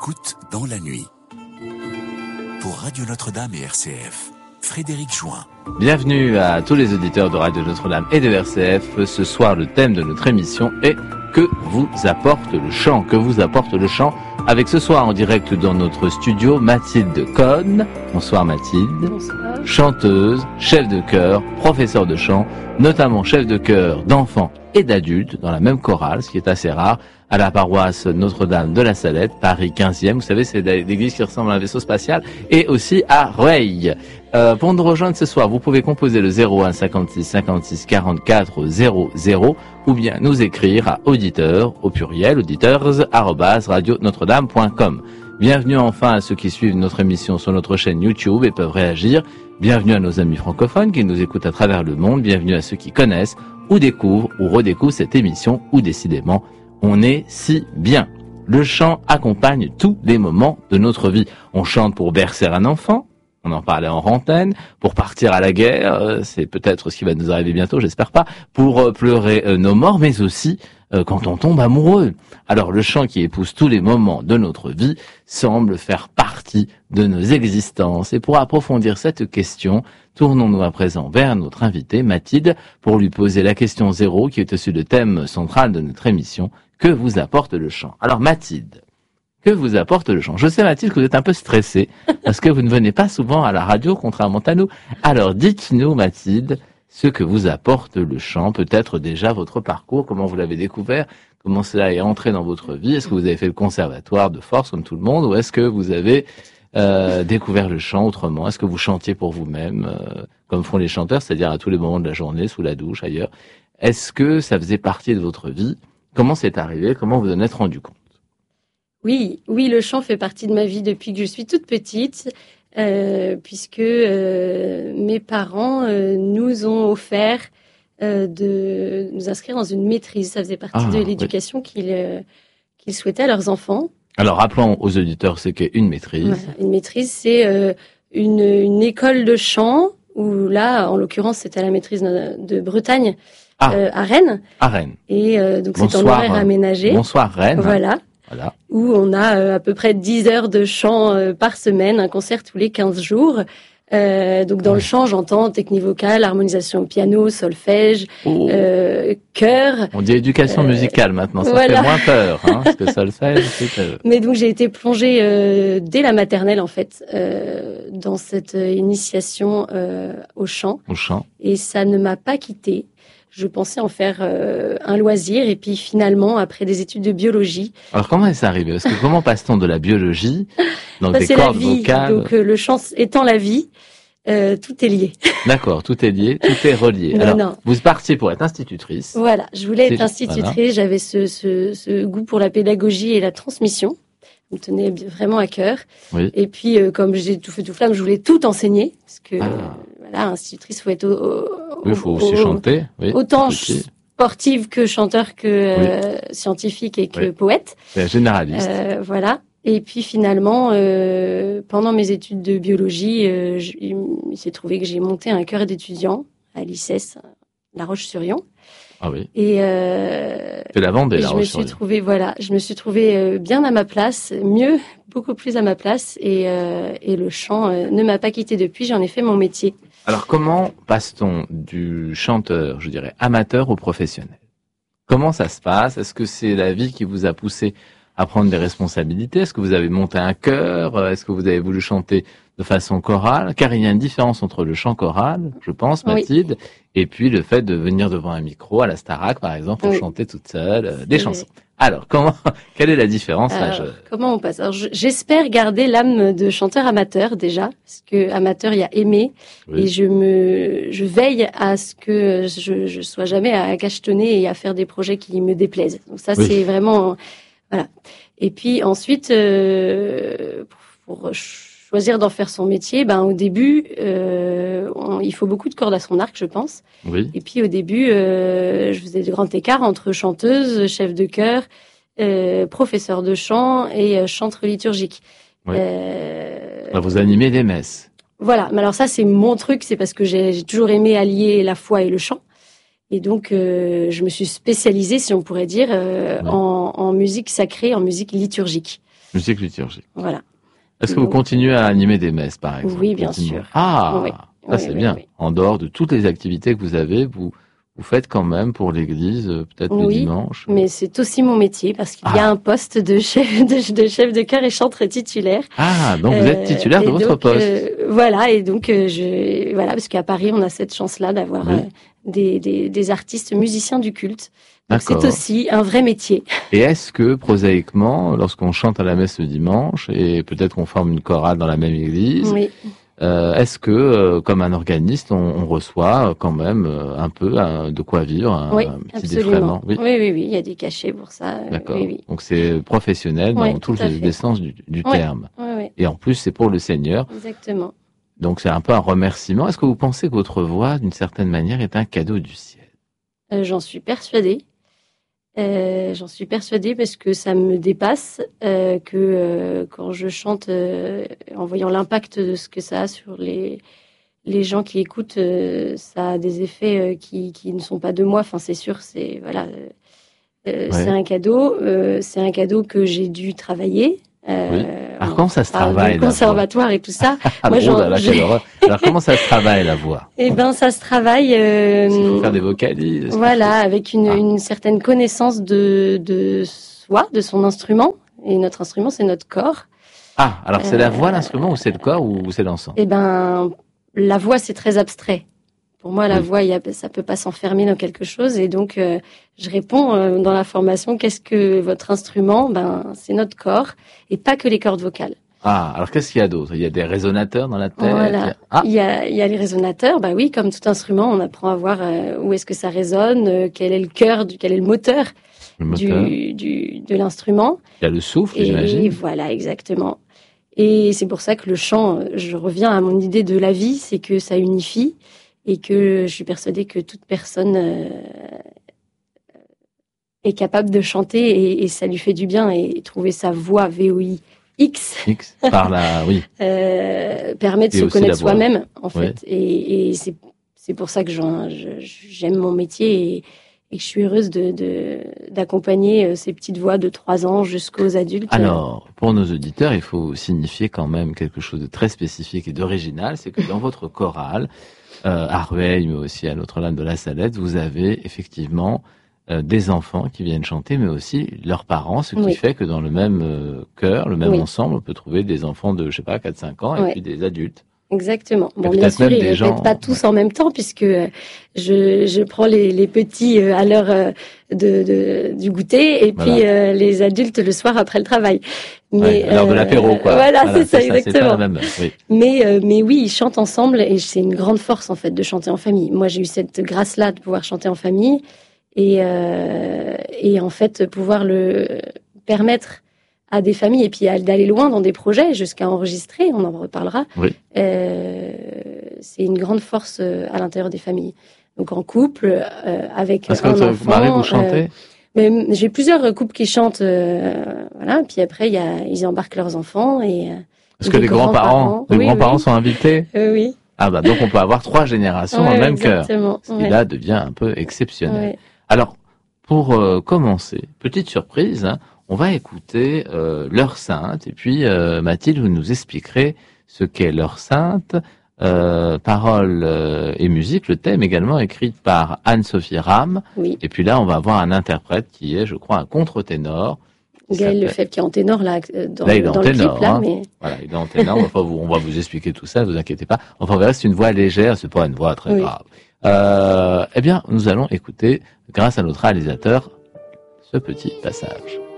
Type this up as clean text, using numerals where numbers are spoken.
écoute dans la nuit. Pour Radio Notre-Dame et RCF, Frédéric Join. Bienvenue à tous les auditeurs de Radio Notre-Dame et de RCF. Ce soir, le thème de notre émission est « Que vous apporte le chant ?» Que vous apporte le chant ? Avec ce soir en direct dans notre studio, Mathilde Cohn. Bonsoir Mathilde. Bonsoir. Chanteuse, chef de chœur, professeur de chant, notamment chef de chœur d'enfants et d'adultes dans la même chorale, ce qui est assez rare, à la paroisse Notre-Dame de la Salette, Paris 15e. Vous savez, c'est l'église qui ressemble à un vaisseau spatial, et aussi à Rueil. Pour nous rejoindre ce soir, vous pouvez composer le 01 56 56 44 00 ou bien nous écrire à auditeurs, au pluriel, auditeurs@radionotre-dame.com. Bienvenue enfin à ceux qui suivent notre émission sur notre chaîne YouTube et peuvent réagir. Bienvenue à nos amis francophones qui nous écoutent à travers le monde. Bienvenue à ceux qui connaissent ou découvrent ou redécouvrent cette émission ou décidément, on est si bien. Le chant accompagne tous les moments de notre vie. On chante pour bercer un enfant. On en parlait en antenne, pour partir à la guerre, c'est peut-être ce qui va nous arriver bientôt, j'espère pas, pour pleurer nos morts, mais aussi quand on tombe amoureux. Alors le chant qui épouse tous les moments de notre vie semble faire partie de nos existences. Et pour approfondir cette question, tournons-nous à présent vers notre invité Mathilde pour lui poser la question 0 qui est aussi le thème central de notre émission. Que vous apporte le chant ? Alors Mathilde, que vous apporte le chant ? Je sais Mathilde que vous êtes un peu stressée parce que vous ne venez pas souvent à la radio contrairement à nous. Alors dites-nous Mathilde ce que vous apporte le chant, peut-être déjà votre parcours, comment vous l'avez découvert, comment cela est entré dans votre vie. Est-ce que vous avez fait le conservatoire de force comme tout le monde ou est-ce que vous avez découvert le chant autrement ? Est-ce que vous chantiez pour vous-même comme font les chanteurs, c'est-à-dire à tous les moments de la journée, sous la douche, ailleurs ? Est-ce que ça faisait partie de votre vie ? Comment c'est arrivé ? Comment vous en êtes rendu compte ? Oui, le chant fait partie de ma vie depuis que je suis toute petite, puisque mes parents nous ont offert de nous inscrire dans une maîtrise. Ça faisait partie de l'éducation qu'ils souhaitaient à leurs enfants. Alors rappelons aux auditeurs ce qu'est une maîtrise. Voilà, une maîtrise, c'est une école de chant, où là, en l'occurrence, c'était la maîtrise de Bretagne, à Rennes. À Rennes. Et donc c'est en horaire aménagé. Bonsoir Rennes. Voilà. Où on a à peu près 10 heures de chant par semaine, un concert tous les 15 jours. Donc dans le chant, j'entends technique vocale, harmonisation au piano, solfège, chœur. On dit éducation musicale maintenant, ça fait moins peur, parce que solfège, c'est... Mais donc j'ai été plongée dès la maternelle en fait, dans cette initiation au chant. Et ça ne m'a pas quittée. Je pensais en faire un loisir et puis finalement, après des études de biologie... Alors comment est-ce arrivé ? Parce que comment passe-t-on de la biologie, donc des cordes vocales... Donc le chant étant la vie, tout est lié. D'accord, tout est lié, tout est relié. Alors, vous partiez pour être institutrice. Voilà, je voulais être institutrice, j'avais ce goût pour la pédagogie et la transmission. Ça me tenait vraiment à cœur. Oui. Et puis, comme j'ai tout fait tout flamme, je voulais tout enseigner. Parce que, voilà, institutrice, faut être il faut aussi chanter. Oui, autant sportive que chanteur que scientifique et que poète. C'est généraliste. Voilà. Et puis finalement, pendant mes études de biologie, il s'est trouvé que j'ai monté un chœur d'étudiants à l'ICES, La Roche-sur-Yon. Ah oui. Et c'est la Vendée, La Roche-sur-Yon. Je me suis trouvée bien à ma place, beaucoup plus à ma place, et le chant ne m'a pas quittée depuis. J'en ai fait mon métier. Alors comment passe-t-on du chanteur, je dirais, amateur au professionnel ? Comment ça se passe ? Est-ce que c'est la vie qui vous a poussé à prendre des responsabilités ? Est-ce que vous avez monté un chœur ? Est-ce que vous avez voulu chanter de façon chorale ? Car il y a une différence entre le chant choral, je pense, Mathilde, et puis le fait de venir devant un micro à la Starac, par exemple, pour chanter toute seule des chansons. Alors, quelle est la différence majeure ? Comment on passe ? Alors, j'espère garder l'âme de chanteur amateur, déjà, parce que amateur, il y a aimer, et je veille à ce que je sois jamais à cachetonner et à faire des projets qui me déplaisent. Donc ça, c'est vraiment... Voilà. Et puis ensuite, pour choisir d'en faire son métier, au début, il faut beaucoup de cordes à son arc, je pense. Oui. Et puis au début, je faisais de grands écarts entre chanteuse, chef de chœur, professeur de chant et chantre liturgique. Oui. Vous animez des messes. Voilà. Mais alors ça, c'est mon truc, c'est parce que j'ai toujours aimé allier la foi et le chant. Et donc, je me suis spécialisée, si on pourrait dire, en musique sacrée, en musique liturgique. Musique liturgique. Voilà. Est-ce que vous continuez à animer des messes, par exemple? Oui, bien sûr. Ah, oui. ça c'est bien. Oui. En dehors de toutes les activités que vous avez, vous faites quand même pour l'église, peut-être le dimanche. Mais c'est aussi mon métier parce qu'il y a un poste de chef de chœur et chantre titulaire. Ah, donc vous êtes titulaire de votre poste. Voilà, et donc voilà, parce qu'à Paris on a cette chance-là d'avoir des artistes musiciens du culte. Donc c'est aussi un vrai métier. Et est-ce que, prosaïquement, lorsqu'on chante à la messe le dimanche, et peut-être qu'on forme une chorale dans la même église, est-ce que, comme un organiste, on reçoit quand même un peu de quoi vivre, un petit défraiement? Oui, il y a des cachets pour ça. D'accord. Donc c'est professionnel dans tous les sens du terme. Et en plus, c'est pour le Seigneur. Exactement. Donc c'est un peu un remerciement. Est-ce que vous pensez que votre voix, d'une certaine manière, est un cadeau du ciel? J'en suis persuadée. Parce que ça me dépasse, que quand je chante, en voyant l'impact de ce que ça a sur les gens qui écoutent, ça a des effets qui ne sont pas de moi. Enfin, c'est sûr, c'est voilà, c'est un cadeau. C'est un cadeau que j'ai dû travailler. Alors comment ça se travaille, le conservatoire et tout ça. Moi, alors comment ça se travaille la voix? Eh ben, ça se travaille. Il faut faire des vocalises. Voilà, avec une certaine connaissance de soi, de son instrument. Et notre instrument, c'est notre corps. Ah, alors c'est la voix l'instrument ou c'est le corps ou c'est l'encens? Eh ben, la voix, c'est très abstrait. Pour moi, la voix, ça peut pas s'enfermer dans quelque chose. Et donc, je réponds dans la formation, qu'est-ce que votre instrument? Ben, c'est notre corps et pas que les cordes vocales. Ah, alors qu'est-ce qu'il y a d'autre? Il y a des résonateurs dans la tête? Voilà. Il y a les résonateurs. Bah oui, comme tout instrument, on apprend à voir où est-ce que ça résonne, quel est le cœur, quel est le moteur, de l'instrument. Il y a le souffle, j'imagine. Et voilà, exactement. Et c'est pour ça que le chant, je reviens à mon idée de la vie, c'est que ça unifie. Et que je suis persuadée que toute personne est capable de chanter et ça lui fait du bien, et trouver sa voix VOIX permet de se connaître soi-même en fait. Et c'est pour ça que j'aime mon métier et que je suis heureuse d'accompagner ces petites voix de 3 ans jusqu'aux adultes. Alors, pour nos auditeurs, il faut signifier quand même quelque chose de très spécifique et d'original, c'est que dans votre chorale, à Rueil, mais aussi à Notre-Dame de la Salette, vous avez effectivement des enfants qui viennent chanter, mais aussi leurs parents, ce qui fait que dans le même chœur, le même ensemble, on peut trouver des enfants de, 4-5 ans et puis des adultes. Exactement. Bon, bien sûr, ils ne répètent pas tous en même temps, puisque je prends les petits à l'heure du goûter, et puis les adultes le soir après le travail. Mais à l'heure de l'apéro, quoi. Voilà, c'est ça, exactement. C'est pas la même, Mais oui, ils chantent ensemble, et c'est une grande force en fait de chanter en famille. Moi, j'ai eu cette grâce-là de pouvoir chanter en famille, et en fait pouvoir le permettre à des familles, et puis d'aller loin dans des projets jusqu'à enregistrer, on en reparlera. C'est une grande force à l'intérieur des familles. Donc en couple, avec un enfant. Votre mari, vous chantez? J'ai plusieurs couples qui chantent, voilà. Puis après, ils embarquent leurs enfants et. Est-ce que les grands-parents sont invités? Oui. Ah bah donc on peut avoir 3 générations dans le même chœur. Ce qui là devient un peu exceptionnel. Alors pour commencer, petite surprise. On va écouter l'heure sainte, et puis Mathilde, vous nous expliquerez ce qu'est l'heure sainte, paroles et musique, le thème également écrit par Anne-Sophie Ram. Et puis là, on va avoir un interprète qui est, je crois, un contre-ténor. Gaël Lefebvre qui est en ténor là, dans le clip là. Mais... Voilà, il est en ténor. On va vous expliquer tout ça, ne vous inquiétez pas. Enfin, on verra, c'est une voix légère, c'est pas une voix très grave. Eh bien, nous allons écouter, grâce à notre réalisateur, ce petit passage.